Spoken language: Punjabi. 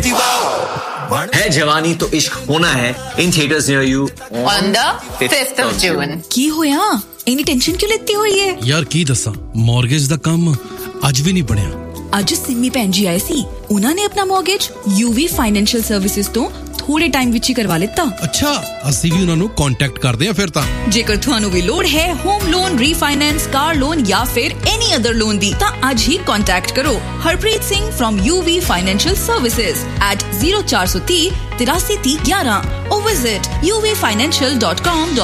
है जवानी तो इश्क होना है in theaters near you on the 5th of June. की होया इनी टेंशन क्यों लेती होई है यार की दसा मॉर्गेज दा काम ਅੱਜ ਵੀ ਨਹੀਂ ਬਣਿਆ ਅੱਜ ਸਿੰਮੀ ਭੈਣ ਜੀ ਆਏ ਸੀ ਉਹਨਾਂ ਨੇ ਆਪਣਾ ਮੌਰਗੇਜ UV ਫਾਈਨੈਂਸ਼ੀਅਲ ਸਰਵਿਸਿਜ਼ ਤੋਂ ਥੋੜੇ ਟਾਈਮ ਵਿੱਚ ਹੀ ਕਰਵਾ ਲਿੱਤਾ ਅੱਛਾ ਅਸੀਂ ਵੀ ਉਹਨਾਂ ਨੂੰ ਕੰਟੈਕਟ ਕਰਦੇ ਆ ਫਿਰ ਤਾਂ ਜੇਕਰ ਤੁਹਾਨੂੰ ਵੀ ਲੋੜ ਹੈ home loan refinance car loan ਜਾਂ ਫਿਰ ਐਨੀ ਅਦਰ ਲੋਨ ਦੀ ਤਾਂ ਅੱਜ ਹੀ ਕੰਟੈਕਟ ਕਰੋ Harpreet Singh from UV Financial Services at 0430 83 11 or visit uvfinancial.com.